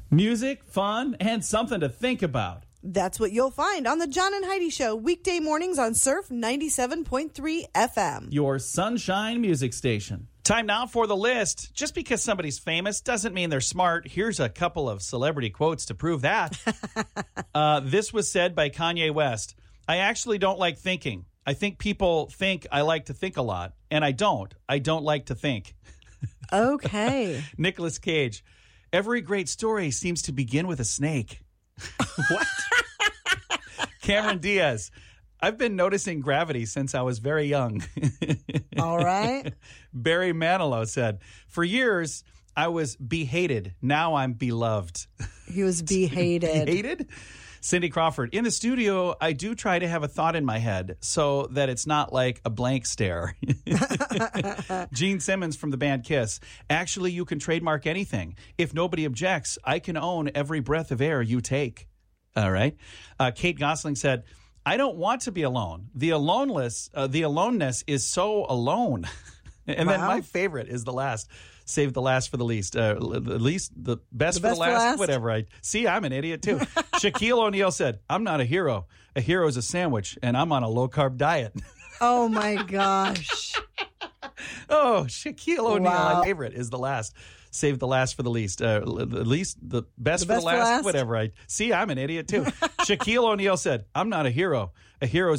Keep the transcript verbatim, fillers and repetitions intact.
Music, fun, and something to think about. That's what you'll find on the John and Heidi Show, weekday mornings on Surf ninety-seven point three F M. Your sunshine music station. Time now for the list. Just because somebody's famous doesn't mean they're smart. Here's a couple of celebrity quotes to prove that. uh, this was said by Kanye West. I actually don't like thinking. I think people think I like to think a lot, and I don't. I don't like to think. Okay. Nicolas Cage. Every great story seems to begin with a snake. What? Cameron Diaz. I've been noticing gravity since I was very young. All right. Barry Manilow said, for years, I was behated. Now I'm beloved. He was behated. Behated? Cindy Crawford. In the studio, I do try to have a thought in my head so that it's not like a blank stare. Gene Simmons from the band Kiss. Actually, you can trademark anything. If nobody objects, I can own every breath of air you take. All right. Uh, Kate Gosling said, I don't want to be alone. The aloneness, uh, the aloneness is so alone. And wow. Then my favorite is the last. Save the last for the least. Uh, the least, the best, the for, best the last, for last. Whatever. I see. I'm an idiot too. Shaquille O'Neal said, "I'm not a hero. A hero is a sandwich, and I'm on a low carb diet." Oh my gosh. Oh, Shaquille O'Neal. Wow. My favorite is the last. Save the last for the least. Uh, the least, the best, the for, best the last, for last. Whatever. I see. I'm an idiot too. Shaquille O'Neal said, "I'm not a hero. A hero is